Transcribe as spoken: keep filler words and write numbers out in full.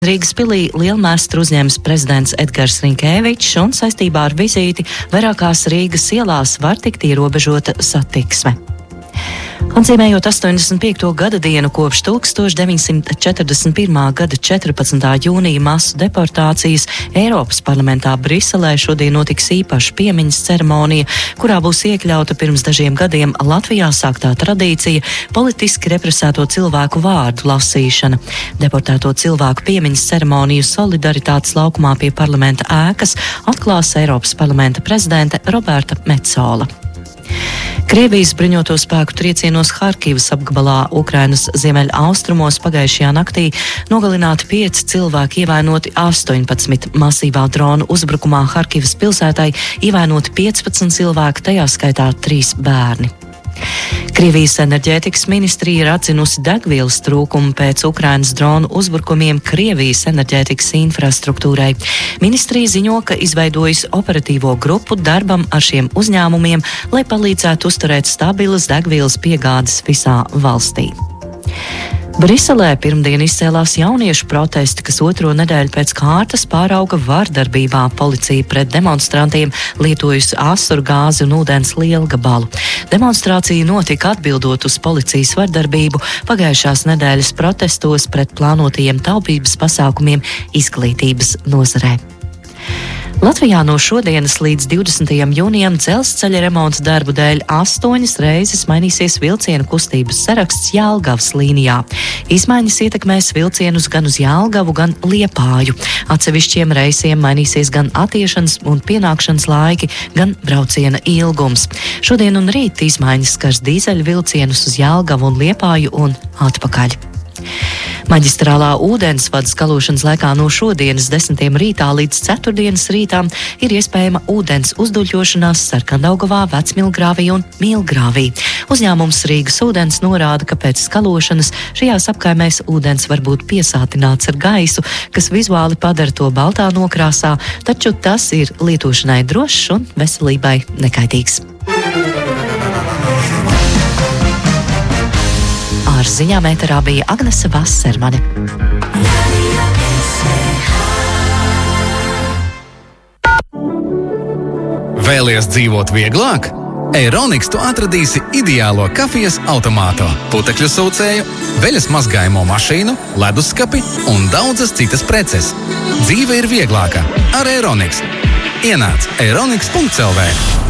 Rīgas pilī Lielmēstru uzņēmis prezidents Edgars Rinkēvičs, un saistībā ar vizīti vairākās Rīgas ielās var tikt ierobežota satiksme. Atzīmējot astoņdesmit piekto gada dienu kopš tūkstoš deviņsimt četrdesmit pirmā gada četrpadsmitā jūnija masu deportācijas, Eiropas parlamentā Briselē šodien notiks īpaša piemiņas ceremonija, kurā būs iekļauta pirms dažiem gadiem Latvijā sāktā tradīcija politiski represēto cilvēku vārdu lasīšana. Deportēto cilvēku piemiņas ceremoniju Solidaritātes laukumā pie parlamenta ēkas atklās Eiropas parlamenta prezidente Roberta Metsola. Krievijas bruņoto spēku triecienos Harkivas apgabalā Ukrainas ziemeļa austrumos pagājušajā naktī nogalināti pieci cilvēki, ievainoti astoņpadsmit. Masīvā dronu uzbrukumā Harkivas pilsētai ievainoti piecpadsmit cilvēki, tajā skaitā trīs bērni. Krievijas enerģētikas ministrija ir atzinusi degvielas trūkumu pēc Ukrainas dronu uzbrukumiem Krievijas enerģētikas infrastruktūrai. Ministrija ziņo, ka izveidojusi operatīvo grupu darbam ar šiem uzņēmumiem, lai palīdzētu uzturēt stabilas degvielas piegādes visā valstī. Briselē pirmdien izcēlās jauniešu protesti, kas otro nedēļu pēc kārtas pārauga vardarbībā. Policija pret demonstrantiem lietojusi asaru gāzi un ūdens lielgabalu. Demonstrācija notika atbildot uz policijas vardarbību pagājušās nedēļas protestos pret plānotajiem taupības pasākumiem izglītības nozarē. Latvijā no šodienas līdz divdesmitajam jūnijam dzelzceļa remonta darbu dēļ astoņas reizes mainīsies vilcienu kustības saraksts Jelgavas līnijā. Izmaiņas ietekmēs vilcienus gan uz Jelgavu, gan Liepāju. Atsevišķiem reisiem mainīsies gan attiešanas un pienākšanas laiki, gan brauciena ilgums. Šodien un rīt izmaiņas skars dīzeļu vilcienus uz Jelgavu un Liepāju un atpakaļ. Maģistrālā ūdensvada skalošanas laikā no šodienas desmitiem rītā līdz ceturtdienas rītām ir iespējama ūdens uzduļošanās Sarkandaugavā, Vecmilgrāvī un Milgrāvī. Uzņēmums Rīgas ūdens norāda, ka pēc skalošanas šajās apkaimēs ūdens var būt piesātināts ar gaisu, kas vizuāli padara to baltā nokrāsā, taču tas ir lietošanai drošs un veselībai nekaitīgs. Ar ziņām ēterā bija Agnese Vassermane. Vēlies dzīvot vieglāk? Eironiks tu atradīsi ideālo kafijas automātu, putekļu sūcēju, veļas mazgājamo mašīnu, leduskapi un daudzas citas preces. Dzīve ir vieglāka ar Eironiks. Ienāc eironiks punkts el vē.